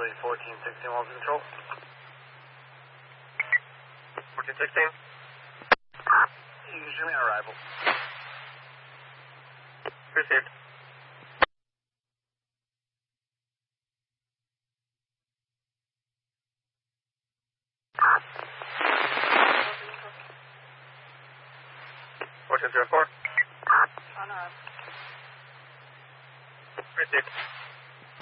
Charlie 1416 Walls Control. 1416. You show me on arrival. Received. Four. On arrival. Received.